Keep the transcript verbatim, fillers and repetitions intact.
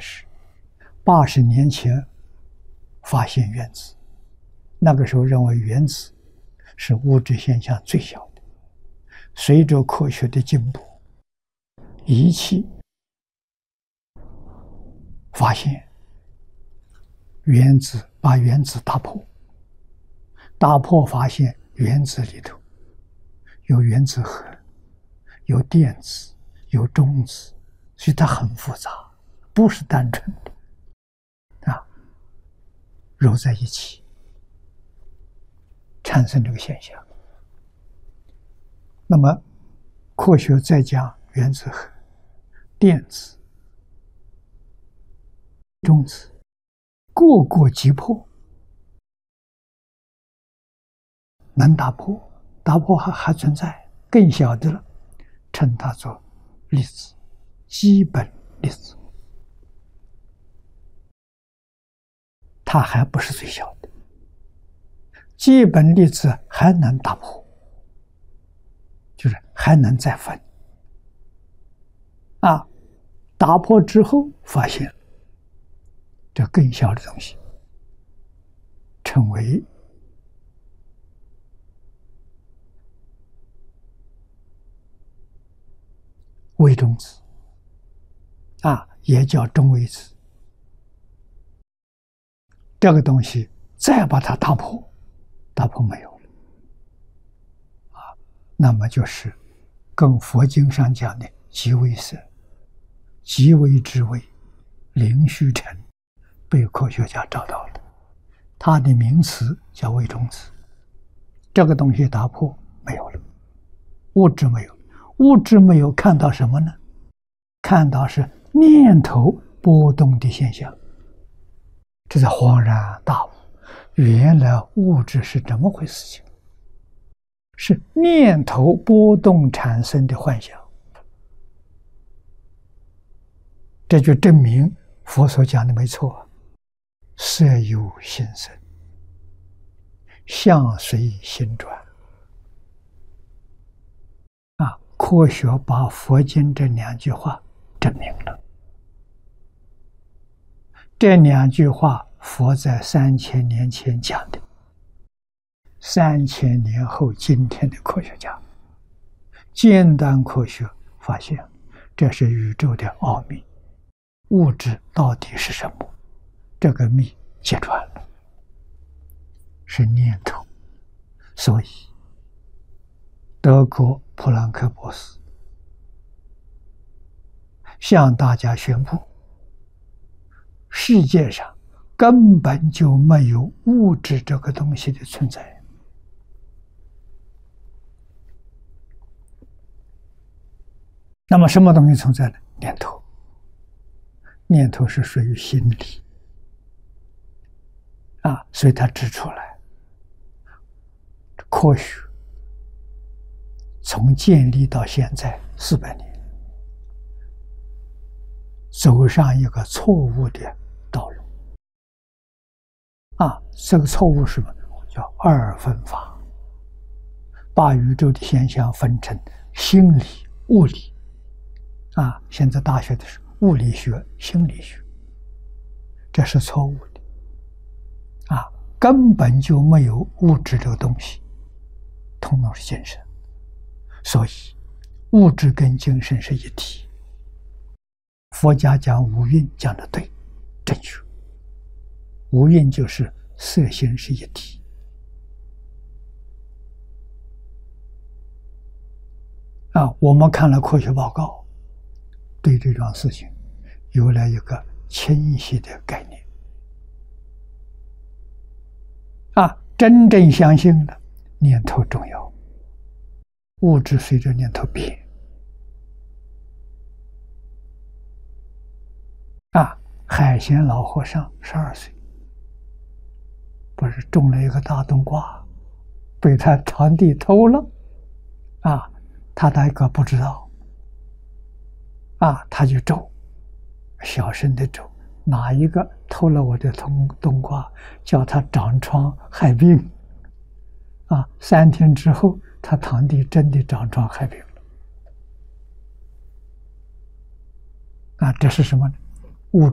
是八十年前发现原子，那个时候认为原子是物质现象最小的。随着科学的进步，仪器发现原子，把原子打破，打破发现原子里头有原子核，有电子，有中子，所以它很复杂，不是单纯的啊揉在一起产生这个现象。那么科学再讲原子核、电子、中子，各个击破，能打破，打破还还存在更小的了，称它做粒子，基本粒子。它还不是最小的，基本粒子还能打破，就是还能再分啊！打破之后发现这更小的东西，称为微中子啊，也叫中微子。这个东西再把它打破，打破没有了啊，那么就是跟佛经上讲的极微色、极微之微、灵虚尘，被科学家找到了，它的名词叫微中子。这个东西打破没有了，物质没有，物质没有，看到什么呢？看到是念头波动的现象。这才恍然大悟，原来物质是这么回事情，是念头波动产生的幻想。这就证明佛所讲的没错，色有心生，相随心转啊！科学把佛经这两句话证明了。这两句话，佛在三千年前讲的，三千年后，今天的科学家，尖端科学发现，这是宇宙的奥秘，物质到底是什么？这个秘揭穿了，是念头。所以，德国普朗克博士向大家宣布，世界上根本就没有物质这个东西的存在。那么什么东西存在呢？念头。念头是属于心理啊，所以他指出来，科学从建立到现在四百年，走上一个错误的道路啊！这个错误是什么？叫二分法，把宇宙的现象分成心理、物理啊。现在大学的是物理学、心理学，这是错误的啊！根本就没有物质这个东西，统统是精神。所以，物质跟精神是一体。佛家讲五蕴讲的对，正确。五蕴就是色心是一体啊。我们看了科学报告，对这桩事情有了一个清晰的概念啊，真正相信了念头重要，物质随着念头变啊。海贤老和尚十二岁，不是种了一个大冬瓜，被他堂弟偷了啊，他大哥不知道啊，他就咒，小声的咒，哪一个偷了我的冬冬瓜，叫他长疮害病啊。三天之后，他堂弟真的长疮害病了啊。这是什么呢？